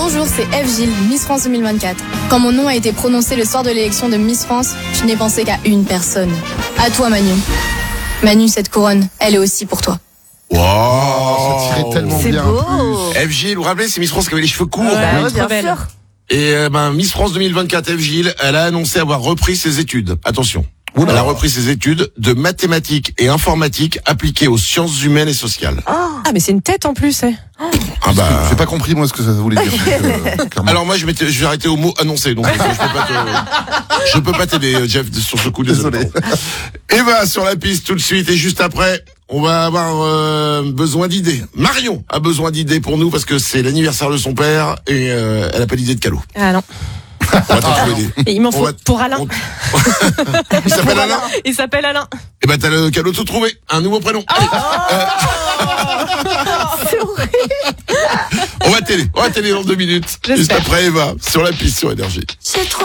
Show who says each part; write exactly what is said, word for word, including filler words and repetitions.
Speaker 1: Bonjour, c'est Eve Gilles, Miss France deux mille vingt-quatre. Quand mon nom a été prononcé le soir de l'élection de Miss France, je n'ai pensé qu'à une personne. À toi, Manu. Manu, cette couronne, elle est aussi pour toi.
Speaker 2: Wow,
Speaker 3: ça tirait tellement
Speaker 4: C'est
Speaker 3: bien.
Speaker 4: beau.
Speaker 2: Eve Gilles, vous vous rappelez, c'est Miss France qui avait les cheveux courts.
Speaker 4: Bah
Speaker 3: oui,
Speaker 4: ouais, bien
Speaker 5: belle.
Speaker 4: sûr.
Speaker 2: Et euh, ben, Miss France deux mille vingt-quatre, Eve Gilles, elle a annoncé avoir repris ses études. Attention.
Speaker 3: Oula.
Speaker 2: Elle a repris ses études de mathématiques et informatique appliquées aux sciences humaines et sociales.
Speaker 5: Ah, mais c'est une tête en plus, eh.
Speaker 2: Ah bah.
Speaker 3: J'ai pas compris moi ce que ça voulait dire. euh, clairement.
Speaker 2: Alors moi je m'étais, je vais arrêter au mot annoncé, donc je peux pas te, je peux pas t'aider, Jeff, sur ce coup.
Speaker 3: Désolé.
Speaker 2: Eva sur la piste tout de suite et juste après, on va avoir euh, besoin d'idées. Marion a besoin d'idées pour nous parce que c'est l'anniversaire de son père et euh, elle a pas d'idée de cadeau.
Speaker 5: Ah non.
Speaker 2: On va t'en trouver des.
Speaker 5: Et il m'en
Speaker 2: On
Speaker 5: faut
Speaker 2: va-
Speaker 5: pour Alain.
Speaker 2: on- Il s'appelle Alain.
Speaker 5: Il s'appelle Alain.
Speaker 2: Et ben t'as le cadeau tout trouvé, un nouveau prénom. Allez. Euh,
Speaker 4: C'est horrible.
Speaker 2: on va t'aider, on va t'aider dans deux minutes.
Speaker 5: J'espère.
Speaker 2: Juste après Eva sur la piste sur Énergie.
Speaker 1: C'est trop